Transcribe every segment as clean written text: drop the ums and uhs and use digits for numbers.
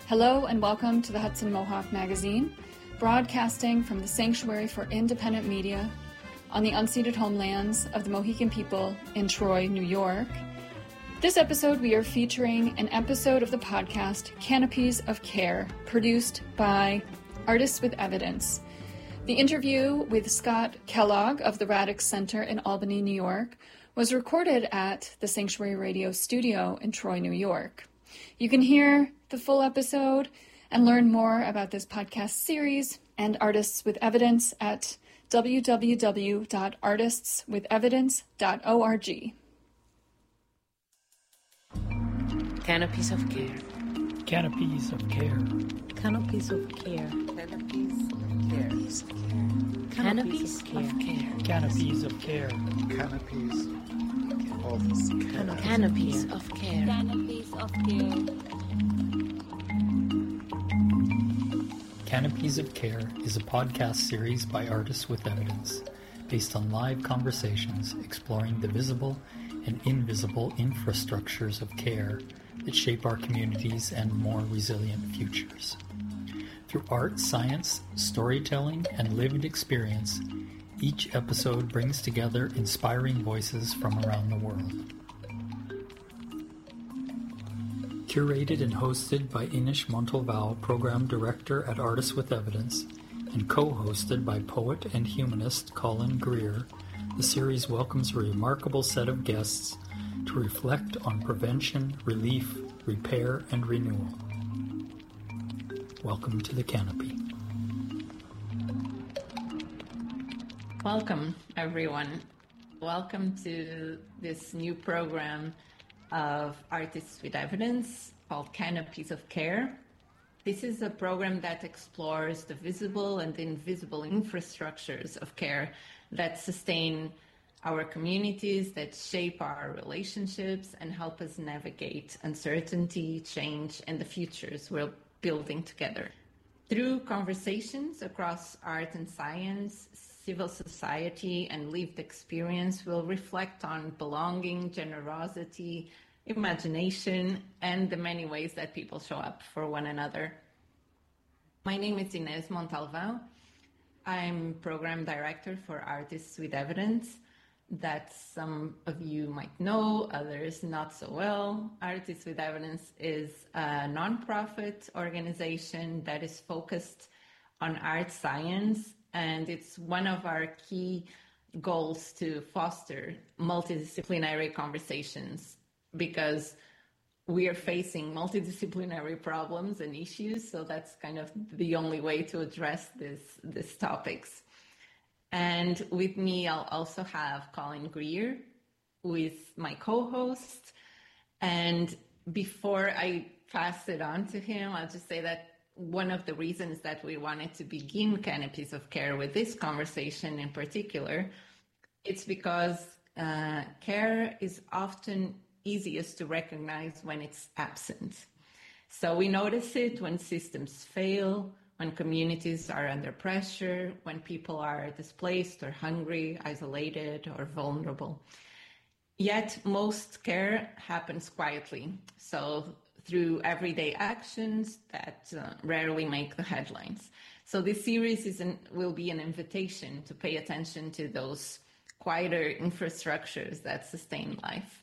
Hello and welcome to the Hudson Mohawk Magazine, broadcasting from the Sanctuary for Independent Media on the unceded homelands of the Mohican people in Troy, New York. This episode we are featuring an episode of the podcast Canopies of Care, produced by Artists with Evidence. The interview with Scott Kellogg of the Radix Center in Albany, New York, was recorded at the Sanctuary Radio studio in Troy, New York. You can hear the full episode and learn more about this podcast series and Artists with Evidence at www.artistswithevidence.org. Canopies of Care. Canopies of Care. Canopies of Care. Canopies of Care. Canopies of Care. Canopies of Care. Canopies of Care. Canopies of Care. Canopies of Care. Canopies of Care is a podcast series by Artists with Evidence, based on live conversations exploring the visible and invisible infrastructures of care that shape our communities and more resilient futures. Through art, science, storytelling, and lived experience, each episode brings together inspiring voices from around the world. Curated and hosted by Inish Montalval, Program Director at Artists with Evidence, and co-hosted by poet and humanist Colin Greer, the series welcomes a remarkable set of guests to reflect on prevention, relief, repair, and renewal. Welcome to the Canopy. Welcome, everyone. Welcome to this new program of Artists with Evidence called Canopies of Care. This is a program that explores the visible and invisible infrastructures of care that sustain our communities, that shape our relationships, and help us navigate uncertainty, change, and the futures we're building together. Through conversations across art and science, civil society, and lived experience, we'll reflect on belonging, generosity, imagination, and the many ways that people show up for one another. My name is Ines Montalvan. I'm Program Director for Artists with Evidence, that some of you might know, others not so well. Artists with Evidence is a nonprofit organization that is focused on art science, and it's one of our key goals to foster multidisciplinary conversations, because we are facing multidisciplinary problems and issues, so that's kind of the only way to address these topics. And with me, I'll also have Colin Greer, who is my co-host. And before I pass it on to him, I'll just say that one of the reasons that we wanted to begin Canopies of Care with this conversation in particular, it's because care is often easiest to recognize when it's absent. So we notice it when systems fail, when communities are under pressure, when people are displaced or hungry, isolated, or vulnerable. Yet most care happens quietly, so through everyday actions that rarely make the headlines. So this series will be an invitation to pay attention to those quieter infrastructures that sustain life.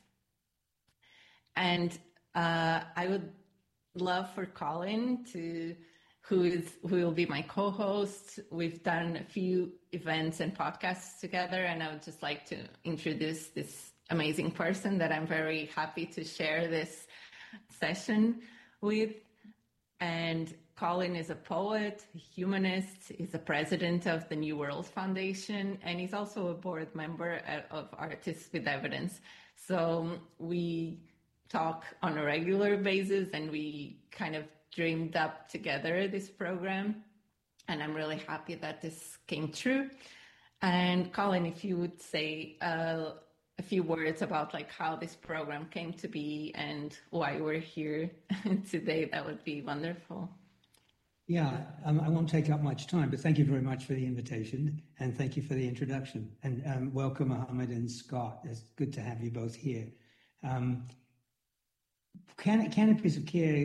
And I would love for Colin who will be my co-host. We've done a few events and podcasts together, and I would just like to introduce this amazing person that I'm very happy to share this session with. And Colin is a poet, a humanist, he's the president of the New World Foundation, and he's also a board member of Artists with Evidence. So we talk on a regular basis, and we kind of dreamed up together this program, and I'm really happy that this came true. And Colin, if you would say a few words about like how this program came to be and why we're here today, that would be wonderful. Yeah, I won't take up much time, but thank you very much for the invitation, and thank you for the introduction. And welcome, Mohammed and Scott. It's good to have you both here. Canopies of Care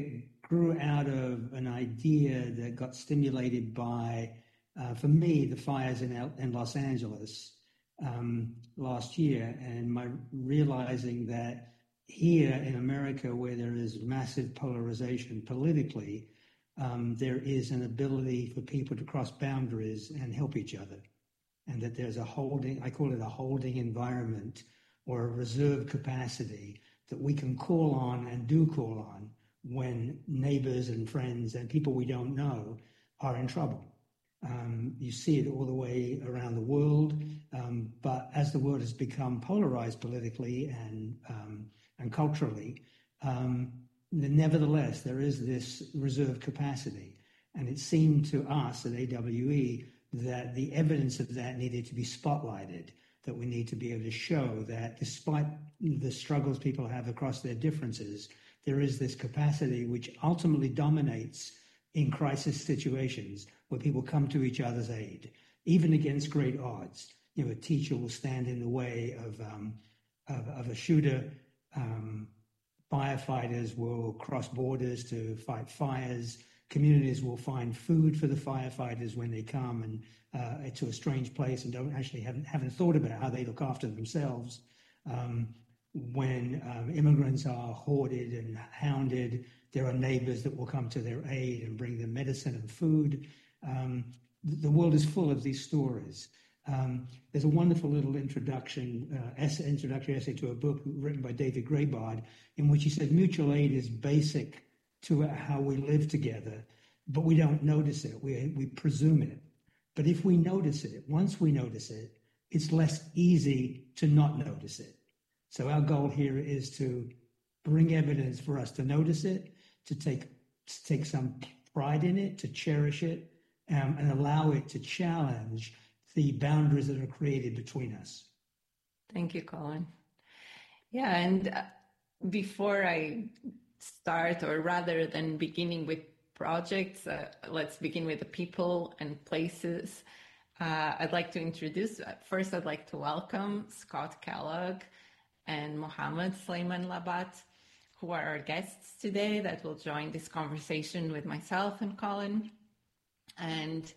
grew out of an idea that got stimulated by, for me, the fires in Los Angeles last year, and my realizing that here in America, where there is massive polarization politically, there is an ability for people to cross boundaries and help each other. And that there's I call it a holding environment or a reserve capacity that we can call on and do call on when neighbors and friends and people we don't know are in trouble. You see it all the way around the world, but as the world has become polarized politically and culturally, nevertheless, there is this reserve capacity. And it seemed to us at AWE that the evidence of that needed to be spotlighted, that we need to be able to show that despite the struggles people have across their differences, there is this capacity which ultimately dominates in crisis situations where people come to each other's aid, even against great odds. You know, a teacher will stand in the way of a shooter. Firefighters will cross borders to fight fires. Communities will find food for the firefighters when they come and to a strange place and haven't thought about how they look after themselves. When immigrants are hoarded and hounded, there are neighbors that will come to their aid and bring them medicine and food. The world is full of these stories. There's a wonderful little introductory essay to a book written by David Graybard, in which he said mutual aid is basic to how we live together, but we don't notice it. We presume it. But if we notice it, once we notice it, it's less easy to not notice it. So our goal here is to bring evidence for us to notice it, to take some pride in it, to cherish it, and allow it to challenge the boundaries that are created between us. Thank you, Colin. Yeah, and before I start, or rather than beginning with projects, let's begin with the people and places. I'd like to introduce, first I'd like to welcome Scott Kellogg and Mohammed Sleiman Labat, who are our guests today that will join this conversation with myself and Colin. And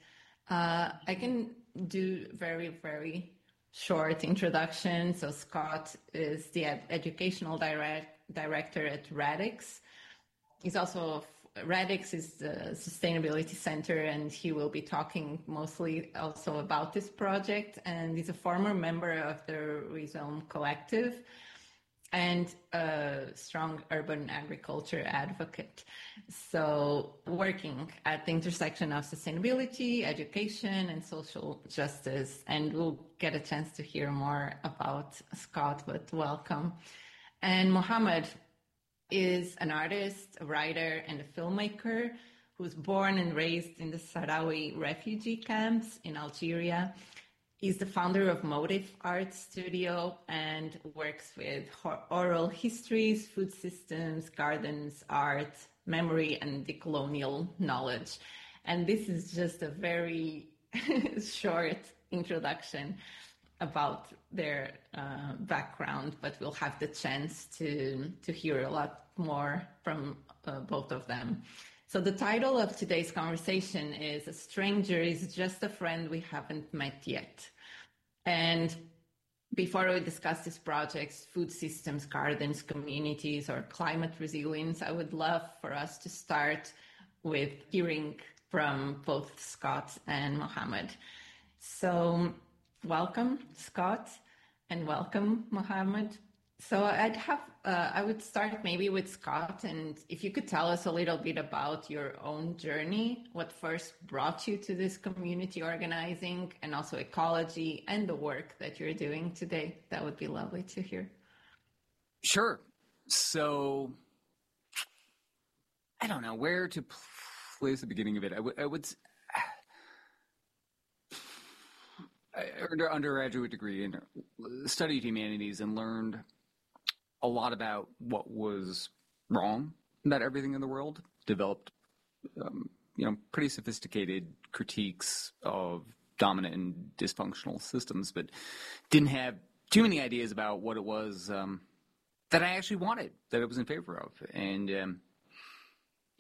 I can do very, very short introduction. So Scott is the educational director at Radix. He's also, Radix is the Sustainability Center, and he will be talking mostly also about this project. And he's a former member of the Rhizome Collective and a strong urban agriculture advocate. So working at the intersection of sustainability, education, and social justice. And we'll get a chance to hear more about Scott, but welcome. And Mohammed is an artist, a writer, and a filmmaker who was born and raised in the Sahrawi refugee camps in Algeria. He's the founder of Motive Art Studio and works with oral histories, food systems, gardens, art, memory, and decolonial knowledge. And this is just a very short introduction about their background, but we'll have the chance to hear a lot more from both of them. So the title of today's conversation is "A Stranger is Just a Friend We Haven't Met Yet." And before we discuss these projects, food systems, gardens, communities, or climate resilience, I would love for us to start with hearing from both Scott and Mohammed. So welcome, Scott, and welcome, Mohammed. So I would start maybe with Scott, and if you could tell us a little bit about your own journey, what first brought you to this community organizing and also ecology and the work that you're doing today, that would be lovely to hear. Sure. So I don't know where to place the beginning of it. I earned an undergraduate degree and studied humanities and learned a lot about what was wrong about everything in the world, developed, pretty sophisticated critiques of dominant and dysfunctional systems, but didn't have too many ideas about what it was that I actually wanted, that I was in favor of. And,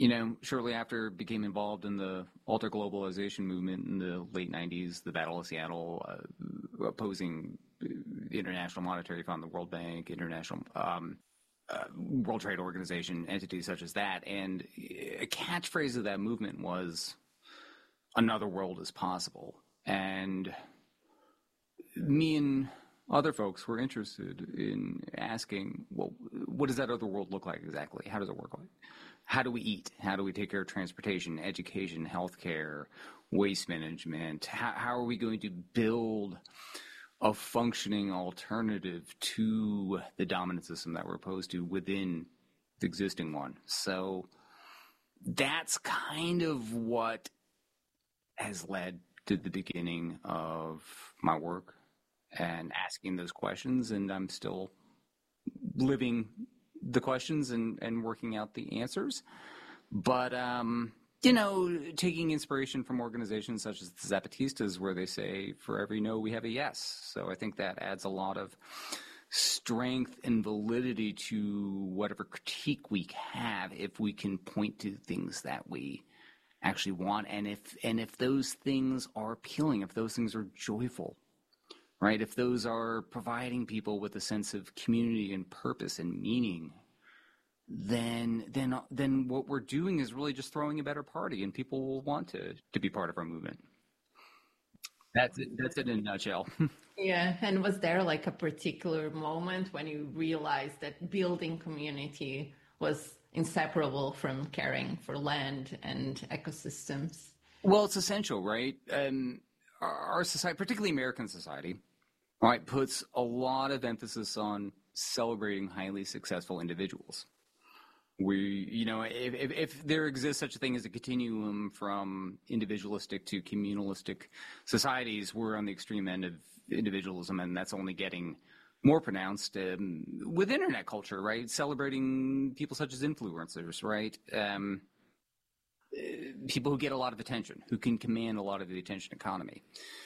shortly after became involved in the ultra-globalization movement in the late 90s, the Battle of Seattle, opposing the International Monetary Fund, the World Bank, International World Trade Organization, entities such as that. And a catchphrase of that movement was, "Another world is possible." And me and other folks were interested in asking, well, what does that other world look like exactly? How does it work like? How do we eat? How do we take care of transportation, education, healthcare, waste management? How are we going to build a functioning alternative to the dominant system that we're opposed to within the existing one? So that's kind of what has led to the beginning of my work and asking those questions, and I'm still living the questions and working out the answers. But, taking inspiration from organizations such as the Zapatistas, where they say, for every no, we have a yes. So I think that adds a lot of strength and validity to whatever critique we have if we can point to things that we actually want. And if those things are appealing, if those things are joyful, right? If those are providing people with a sense of community and purpose and meaning, then what we're doing is really just throwing a better party, and people will want to be part of our movement. That's it in a nutshell. Yeah, and was there like a particular moment when you realized that building community was inseparable from caring for land and ecosystems? Well, it's essential, right? Our society, particularly American society, right, puts a lot of emphasis on celebrating highly successful individuals. If there exists such a thing as a continuum from individualistic to communalistic societies, we're on the extreme end of individualism, and that's only getting more pronounced with internet culture, right? Celebrating people such as influencers, right? People who get a lot of attention, who can command a lot of the attention economy.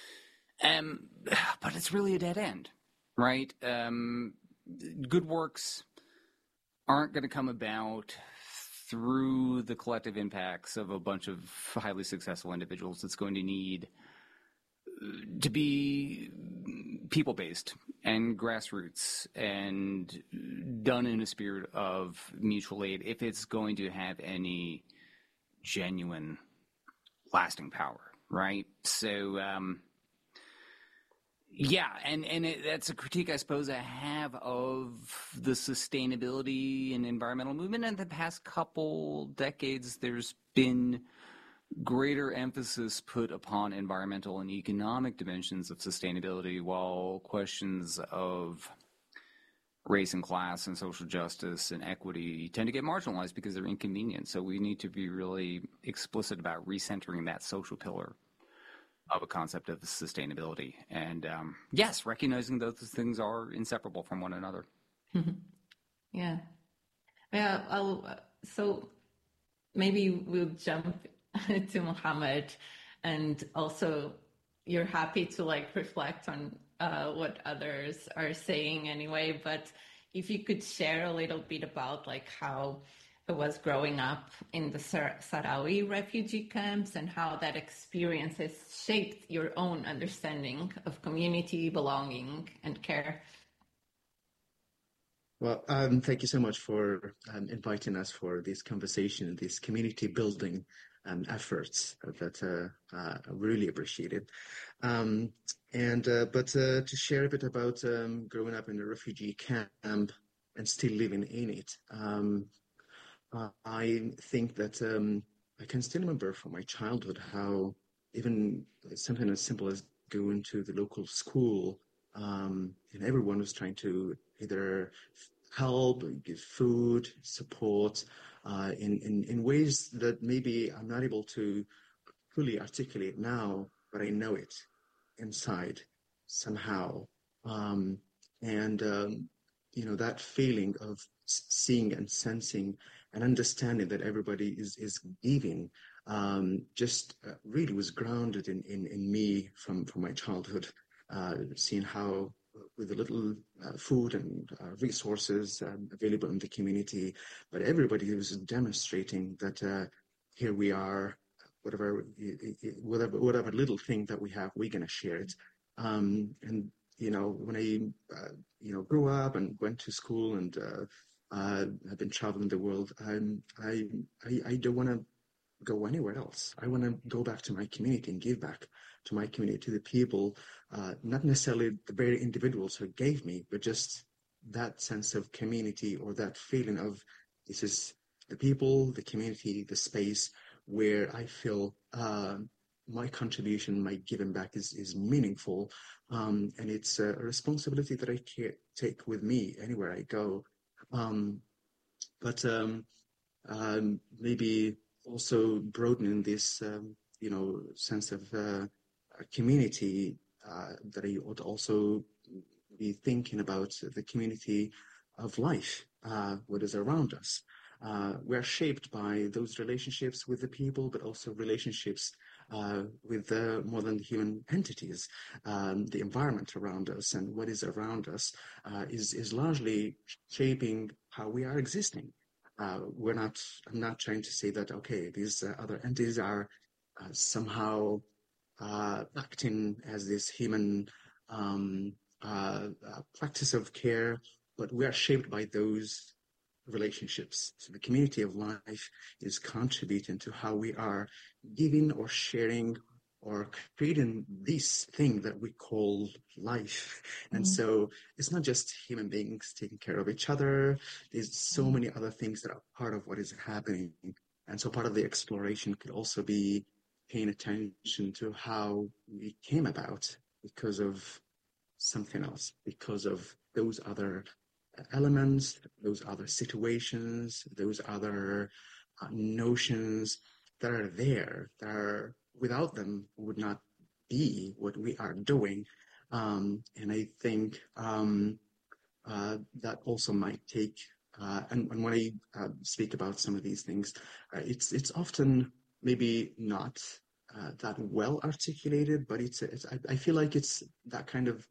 But it's really a dead end, right? Good works aren't going to come about through the collective impacts of a bunch of highly successful individuals. It's going to need to be people-based and grassroots and done in a spirit of mutual aid if it's going to have any genuine lasting power, right? So, that's a critique I suppose I have of the sustainability and environmental movement. In the past couple decades, there's been greater emphasis put upon environmental and economic dimensions of sustainability, while questions of race and class and social justice and equity tend to get marginalized because they're inconvenient. So we need to be really explicit about recentering that social pillar of a concept of sustainability. And yes, recognizing those things are inseparable from one another. Yeah. So maybe we'll jump to Mohammed, and also you're happy to reflect on what others are saying anyway, but if you could share a little bit about how it was growing up in the Sahrawi refugee camps and how that experience has shaped your own understanding of community, belonging, and care. Well, thank you so much for inviting us for this conversation, these community building efforts that I really appreciated. But to share a bit about growing up in a refugee camp and still living in it, I think that I can still remember from my childhood how even something as simple as going to the local school, and everyone was trying to either help, give food, support, in ways that maybe I'm not able to fully articulate now, but I know it inside somehow. That feeling of seeing and sensing and understanding that everybody is giving really was grounded in me from my childhood, seeing how with a little food and resources available in the community, but everybody was demonstrating that here we are, whatever little thing that we have, we're going to share it. And when I grew up and went to school and I've been traveling the world, I don't want to go anywhere else. I want to go back to my community and give back to my community, to the people, not necessarily the very individuals who gave me, but just that sense of community, or that feeling of this is the people, the community, the space where I feel my contribution, my giving back is meaningful, and it's a responsibility that I can take with me anywhere I go. But maybe also broadening this, sense of community, that I ought also be thinking about the community of life, what is around us. We're shaped by those relationships with the people, but also relationships with more than human entities. The environment around us and what is around us is largely shaping how we are existing. I'm not trying to say that, okay, these other entities are somehow acting as this human practice of care, but we are shaped by those relationships. So the community of life is contributing to how we are giving or sharing or creating this thing that we call life. And so it's not just human beings taking care of each other. There's so many other things that are part of what is happening. And so part of the exploration could also be paying attention to how we came about because of something else, because of those other elements, those other situations, those other notions that are there, that are, without them would not be what we are doing. And I think that also might take, and when I speak about some of these things, it's often maybe not that well articulated, but I feel like it's that kind of,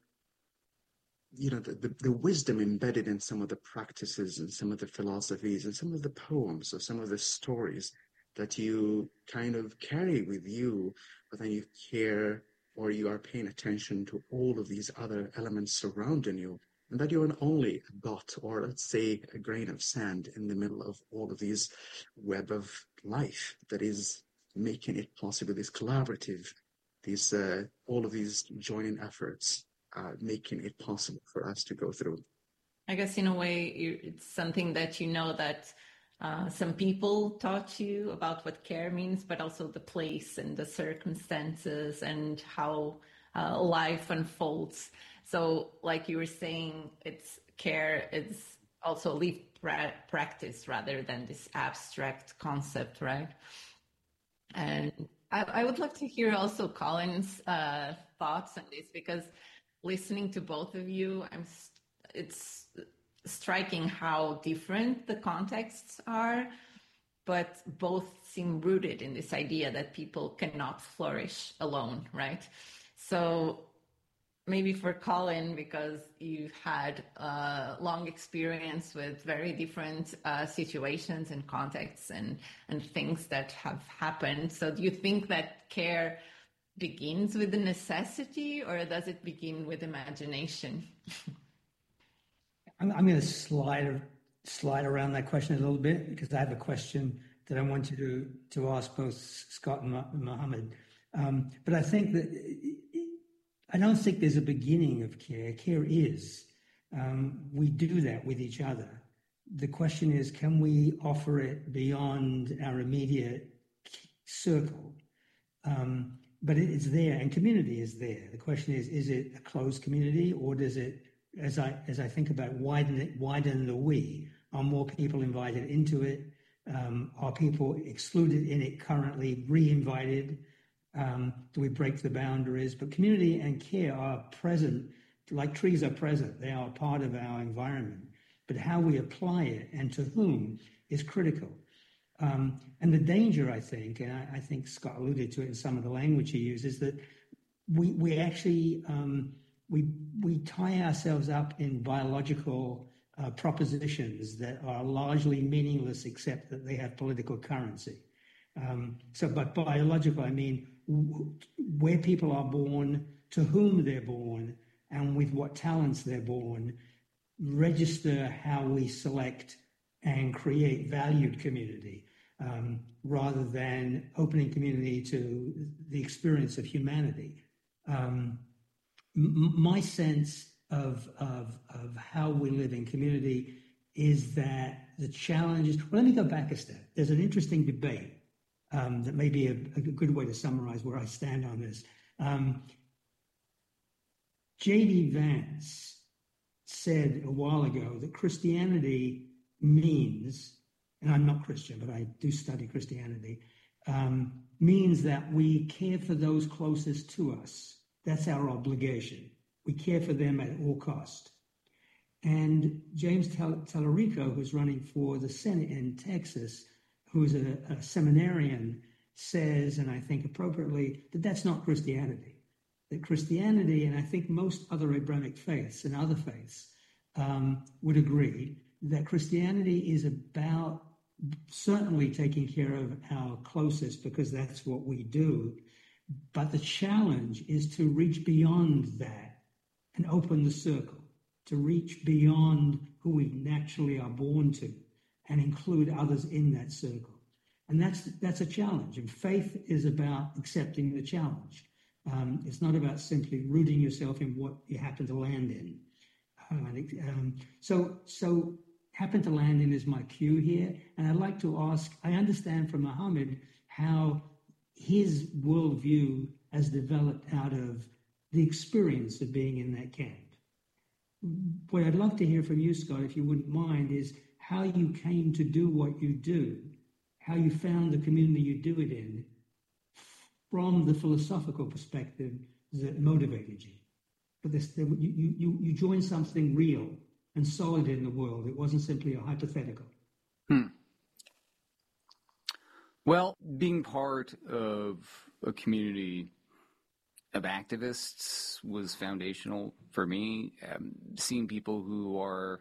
the wisdom embedded in some of the practices and some of the philosophies and some of the poems or some of the stories that you kind of carry with you, but then you care, or you are paying attention to all of these other elements surrounding you, and that you're only a dot, or let's say a grain of sand in the middle of all of these web of life that is making it possible, this collaborative, all of these joining efforts, making it possible for us to go through. I guess in a way, it's something that that some people taught you about what care means, but also the place and the circumstances and how life unfolds. So like you were saying, care is also a lived practice rather than this abstract concept, right? And I would love to hear also Colin's thoughts on this, because listening to both of you, it's striking how different the contexts are, but both seem rooted in this idea that people cannot flourish alone, right? So maybe for Colin, because you've had a long experience with very different situations and contexts and things that have happened. So do you think that care begins with the necessity, or does it begin with imagination? I'm going to slide around that question a little bit, because I have a question that I want you to ask both Scott and Mohammed. But I think that I don't think there's a beginning of care. Care is. We do that with each other. The question is, can we offer it beyond our immediate circle? But it's there, and community is there. The question is it a closed community, or does it, as I think about widen the we? Are more people invited into it? Are people excluded in it currently re-invited? Do we break the boundaries? But community and care are present, like trees are present. They are part of our environment. But how we apply it and to whom is critical. And the danger, I think, and I think Scott alluded to it in some of the language he used, is that we actually we tie ourselves up in biological propositions that are largely meaningless, except that they have political currency. So by biological, I mean where people are born, to whom they're born, and with what talents they're born, register how we select and create valued community, rather than opening community to the experience of humanity. My sense of how we live in community is that the challenges. Well, let me go back a step. There's an interesting debate that may be a good way to summarize where I stand on this. J.D. Vance said a while ago that Christianity means, and I'm not Christian, but I do study Christianity, means that we care for those closest to us. That's our obligation. We care for them at all cost. And James Tallarico, who's running for the Senate in Texas, who's a seminarian, says, and I think appropriately, that that's not Christianity. That Christianity, and I think most other Abrahamic faiths and other faiths would agree, that Christianity is about certainly taking care of our closest, because that's what we do. But the challenge is to reach beyond that and open the circle, to reach beyond who we naturally are born to and include others in that circle. And that's a challenge. And faith is about accepting the challenge. It's not about simply rooting yourself in what you happen to land in. So happen to land in is my cue here. And I'd like to ask, I understand from Muhammad how his worldview has developed out of the experience of being in that camp. What I'd love to hear from you, Scott, if you wouldn't mind, is how you came to do what you do, how you found the community you do it in, from the philosophical perspective that motivated you. But you joined something real and solid in the world. It wasn't simply a hypothetical. Well, being part of a community of activists was foundational for me. Seeing people who are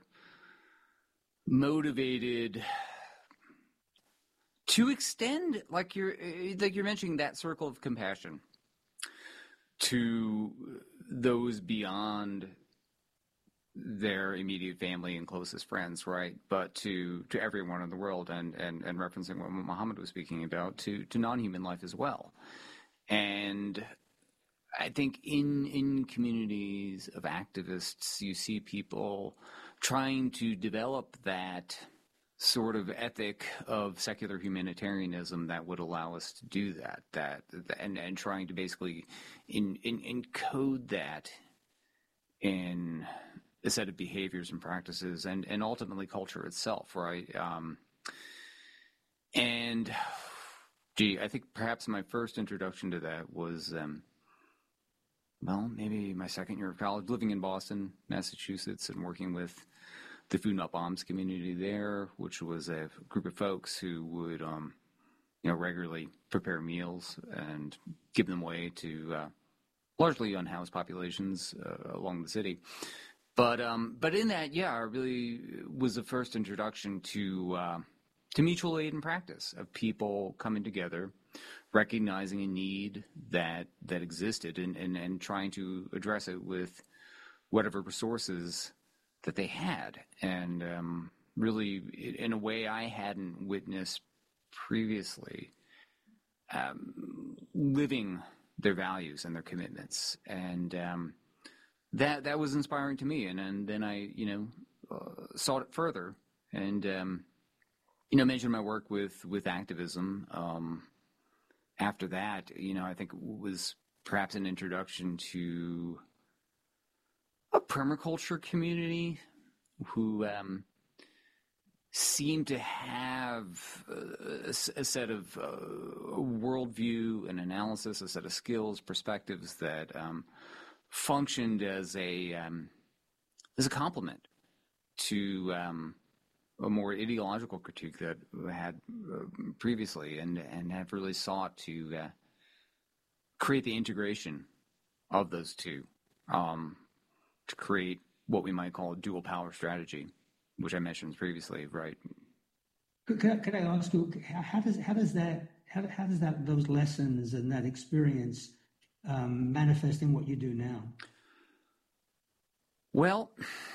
motivated to extend, like you're mentioning, that circle of compassion to those beyond their immediate family and closest friends, right? But to everyone in the world, and referencing what Muhammad was speaking about, to non-human life as well. And I think in communities of activists, you see people trying to develop that sort of ethic of secular humanitarianism that would allow us to do that and trying to basically encode that in a set of behaviors and practices and ultimately culture itself, right? And I think perhaps my first introduction to that was, maybe my second year of college, living in Boston, Massachusetts, and working with the Food Not Bombs community there, which was a group of folks who would, regularly prepare meals and give them away to largely unhoused populations along the city. But in that, it really was the first introduction to mutual aid in practice, of people coming together, recognizing a need that existed, and trying to address it with whatever resources that they had, and really, in a way I hadn't witnessed previously, living their values and their commitments, and that was inspiring to me. And then I, sought it further, and mentioned my work with activism. After that, I think it was perhaps an introduction to a permaculture community who seemed to have a set of worldview and analysis, a set of skills, perspectives that functioned as a complement to a more ideological critique that I had previously, and have really sought to create the integration of those two. to create what we might call a dual power strategy, which I mentioned previously, right? Could I ask you, how does that those lessons and that experience manifest in what you do now? Well,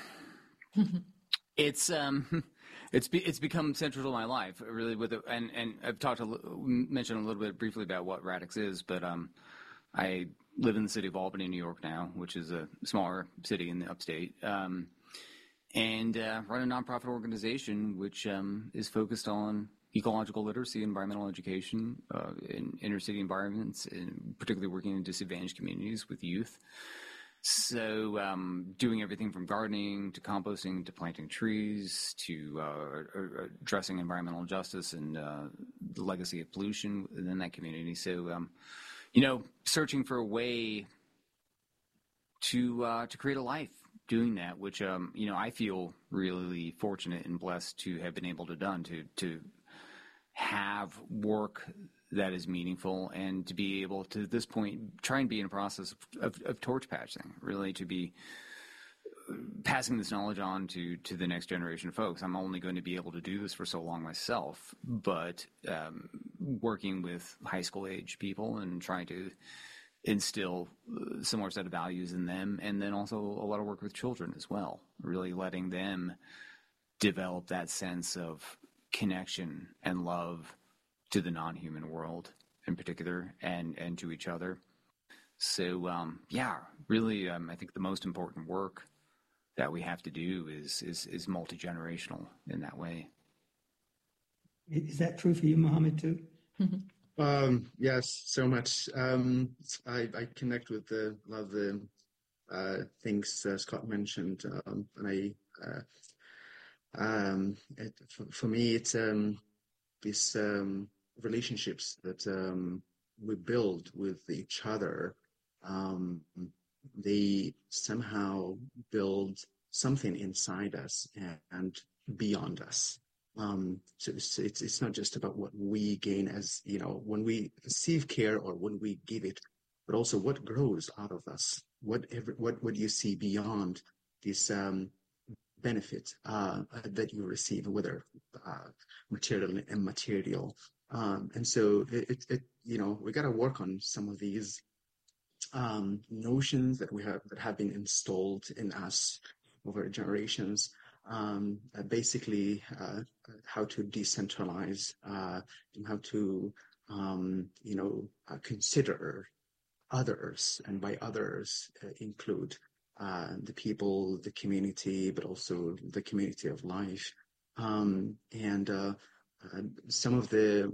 it's become central to my life, really. And I've mentioned a little bit briefly about what Radix is, but I live in the city of Albany, New York now, which is a smaller city in the upstate, and run a nonprofit organization which is focused on ecological literacy, environmental education in inner city environments, and particularly working in disadvantaged communities with youth. So doing everything from gardening to composting to planting trees to addressing environmental justice and the legacy of pollution within that community. So, searching for a way to create a life doing that, which, I feel really fortunate and blessed to have been able to done, to have work that is meaningful, and to be able to, at this point, try and be in a process of torch passing, really, to be passing this knowledge on to the next generation of folks. I'm only going to be able to do this for so long myself, but working with high school age people and trying to instill a similar set of values in them, and then also a lot of work with children as well, really letting them develop that sense of connection and love to the non-human world in particular, and to each other. So, really, I think the most important work that we have to do is multi-generational in that way. Is that true for you, Mohammed, too? Yes, so much. I connect with a lot of the things Scott mentioned, and for me, it's these relationships that we build with each other. They somehow build something inside us and beyond us. So it's not just about what we gain as, when we receive care or when we give it, but also what grows out of us. What you see beyond this benefit that you receive, whether material and immaterial. And so we got to work on some of these notions that have been installed in us over generations. Basically, how to decentralize and how to consider others, and by others include the people, the community, but also the community of life. And some of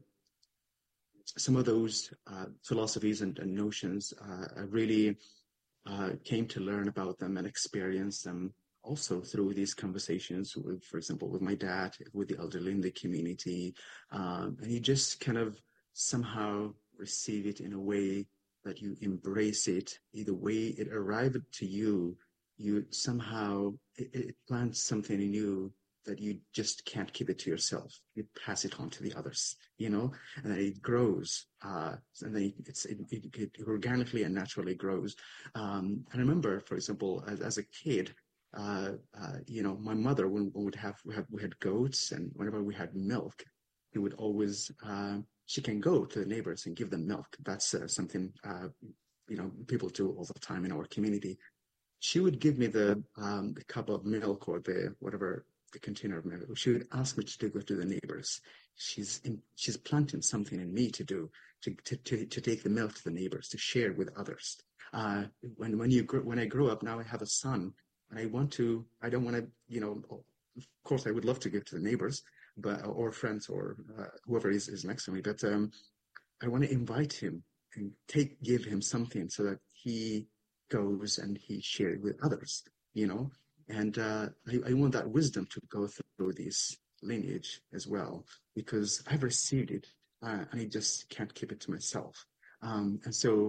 those philosophies and notions, I really came to learn about them and experience them also through these conversations with, for example, with my dad, with the elderly in the community. And you just kind of somehow receive it in a way that you embrace it. Either way it arrived to you, somehow, it plants something in you that you just can't keep it to yourself. You pass it on to the others, and then it grows, and then it organically and naturally grows. And I remember, for example, as a kid, my mother, when we had goats, and whenever we had milk, he would always, she can go to the neighbors and give them milk. That's something, people do all the time in our community. She would give me the cup of milk or the container of milk. She would ask me to go to the neighbors. She's planting something in me to do, to take the milk to the neighbors, to share with others. When I grow up, now I have a son, and I don't want to, of course I would love to give to the neighbors, or friends, or whoever is next to me, but I want to invite him and give him something so that he goes and he shares with others, and I want that wisdom to go through this lineage as well, because I've received it, and I just can't keep it to myself. And so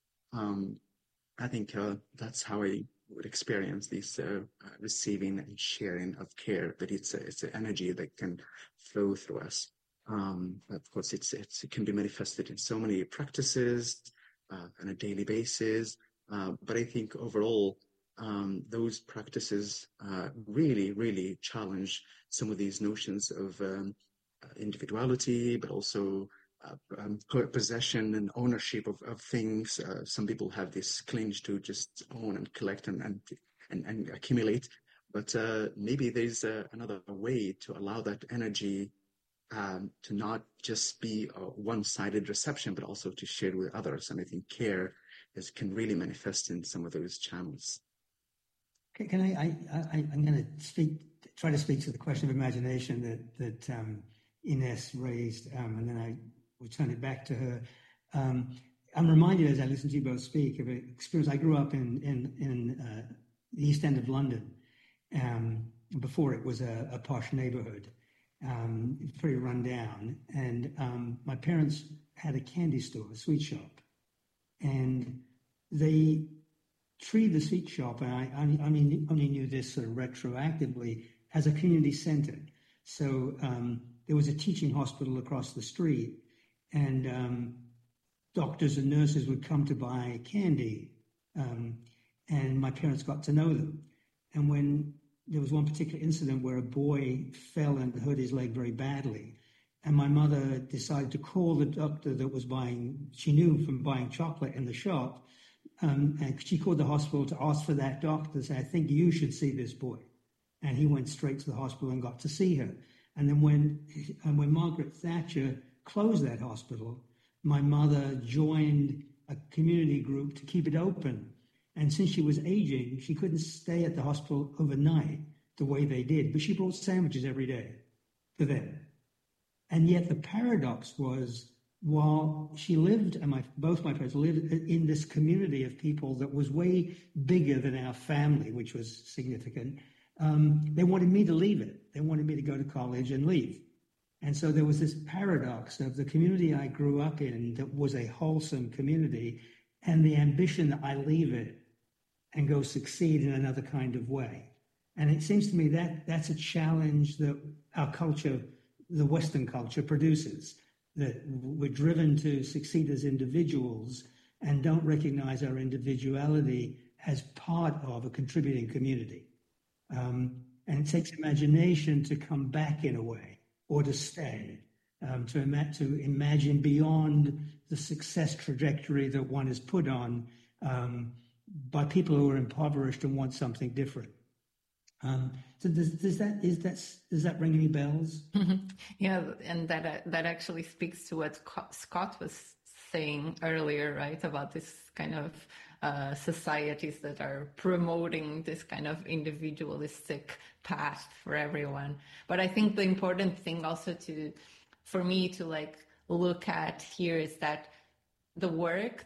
I think that's how I would experience this receiving and sharing of care, that it's an energy that can flow through us. Of course, it can be manifested in so many practices on a daily basis. But I think overall, those practices really, really challenge some of these notions of individuality, but also possession and ownership of things. Some people have this clinch to just own and collect and accumulate, but maybe there's another way to allow that energy to not just be a one-sided reception, but also to share with others. And I think care can really manifest in some of those channels. Can I'm going to try to speak to the question of imagination that Ines raised, and then I will turn it back to her. I'm reminded as I listen to you both speak of an experience. I grew up in the East End of London before it was a posh neighborhood. Pretty run down, and my parents had a candy store, a sweet shop, and they treated the sweet shop, and I only knew this sort of retroactively, as a community center. So there was a teaching hospital across the street, and doctors and nurses would come to buy candy, and my parents got to know them. And when there was one particular incident where a boy fell and hurt his leg very badly, and my mother decided to call the doctor that was buying, she knew from buying chocolate in the shop, and she called the hospital to ask for that doctor to say, I think you should see this boy. And he went straight to the hospital and got to see her. And then when Margaret Thatcher closed that hospital, my mother joined a community group to keep it open. And since she was aging, she couldn't stay at the hospital overnight the way they did, but she brought sandwiches every day for them. And yet the paradox was, while she lived, and both my parents lived in this community of people that was way bigger than our family, which was significant, they wanted me to leave it. They wanted me to go to college and leave. And so there was this paradox of the community I grew up in that was a wholesome community, and the ambition that I leave it and go succeed in another kind of way. And it seems to me that that's a challenge that our culture, the Western culture, produces, that we're driven to succeed as individuals and don't recognize our individuality as part of a contributing community. And it takes imagination to come back in a way, or to stay, to imagine beyond the success trajectory that one is put on by people who are impoverished and want something different. So does that ring any bells? Mm-hmm. Yeah, and that actually speaks to what Scott was saying earlier, right? About this kind of societies that are promoting this kind of individualistic path for everyone. But I think the important thing also for me to look at here is that the work